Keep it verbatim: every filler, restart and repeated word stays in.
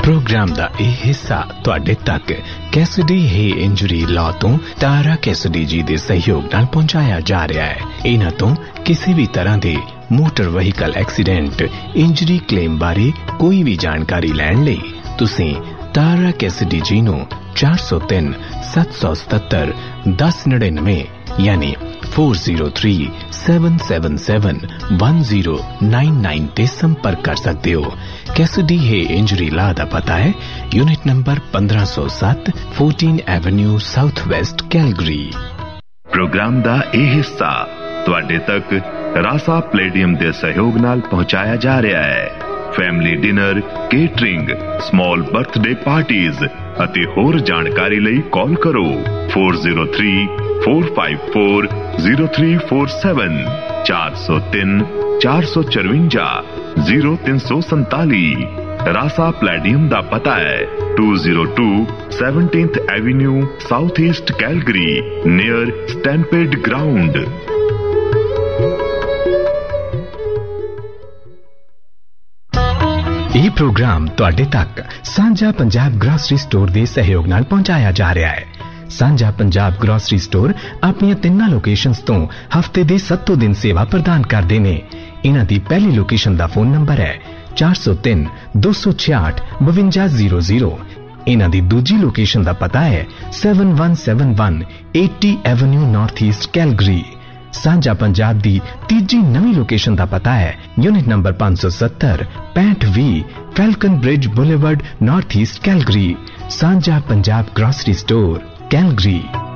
Programme दा ਇਹ ਹਿੱਸਾ ਤੁਹਾਡੇ ਤੱਕ ਕੈਸਡੀ ਹੈ ਇੰਜਰੀ ਲਾਅ ਤੋਂ ਤਾਰਾ ਕੈਸਡੀ ਜੀ ਦੇ ਸਹਿਯੋਗ ਨਾਲ ਪਹੁੰਚਾਇਆ ਜਾ ਰਿਹਾ ਹੈ। ਇਹਨਾਂ ਤੋਂ ਕਿਸੇ ਵੀ ਤਰ੍ਹਾਂ ਦੇ motor vehicle accident injury claim ਬਾਰੇ ਕੋਈ ਵੀ ਜਾਣਕਾਰੀ ਲੈਣ ਲਈ ਤੁਸੀਂ ਤਾਰਾ ਕੈਸਡੀ ਜੀ ਨੂੰ ਚਾਰ ਸੌ ਤਿੰਨ ਸੱਤ ਸੌ ਸਤੱਤਰ ਦਸ ਨੜਿਨਵੇਂ यानी four zero three seven seven seven one zero nine nine ते संपर्क कर सकते हो। कैसिडी है इंजरी ला दा पता है यूनिट नंबर पंद्रह सौ सात fourteen Avenue south west Calgary. Programme दा ए हिस्सा तुहाडे तक रासा प्लेडियम दे सहयोग नाल पहुंचाया जा रहा है। Family dinner, catering, small birthday parties ਅਤੇ ਹੋਰ ਜਾਣਕਾਰੀ ਲਈ ਕਾਲ ਕਰੋ four zero three four five four zero three four seven चार सौ तीन चार सौ चरवंजा जीरो तीन सौ संताली। रासा प्लेडियम दा पता है to zero to seventeenth Avenue south east Calgary near stampede ground. ਇਹ ਪ੍ਰੋਗਰਾਮ ਤੁਹਾਡੇ ਤੱਕ ਸਾਂਝਾ ਪੰਜਾਬ ਗ੍ਰੋਸਰੀ ਸਟੋਰ ਦੇ ਸਹਿਯੋਗ ਨਾਲ ਪਹੁੰਚਾਇਆ ਜਾ ਰਿਹਾ ਹੈ। ਸਾਂਝਾ ਪੰਜਾਬ ਗ੍ਰੋਸਰੀ ਸਟੋਰ ਆਪਣੀਆਂ ਤਿੰਨਾਂ ਲੋਕੇਸ਼ਨਸ ਤੋਂ ਹਫਤੇ ਦੇ ਸੱਤੋਂ ਦਿਨ ਸੇਵਾ ਪ੍ਰਦਾਨ ਕਰਦੇ ਨੇ। ਇਹਨਾਂ ਦੀ ਪਹਿਲੀ ਲੋਕੇਸ਼ਨ ਦਾ ਫੋਨ ਨੰਬਰ ਹੈ ਚਾਰ ਸੌ ਤਿੰਨ ਦੋ ਸੌ ਛਿਆਹਠ ਬਵੰਜਾ ਜ਼ੀਰੋ ਜ਼ੀਰੋ। ਇਹਨਾਂ ਦੀ ਦੂਜੀ ਲੋਕੇਸ਼ਨ ਦਾ ਪਤਾ ਹੈ ਸੈਵਨ ਵਨ ਸੈਵਨ ਵਨ अस्सी ਐਵੇਨਿਊ ਨਾਰਥ ਈਸਟ ਕੈਲਗਰੀ। ਸਾਂਝਾ ਪੰਜਾਬ ਦੀ ਤੀਜੀ ਨਵੀਂ ਲੋਕੇਸ਼ਨ ਦਾ ਪਤਾ ਹੈ ਯੂਨਿਟ ਨੰਬਰ पाँच सौ सत्तर पैंठ बीस ਫੈਲਕਨ bridge boulevard north East Calgary. ਸਾਂਝਾ ਪੰਜਾਬ ਗ੍ਰੋਸਰੀ ਸਟੋਰ ਕੈਲਗਰੀ।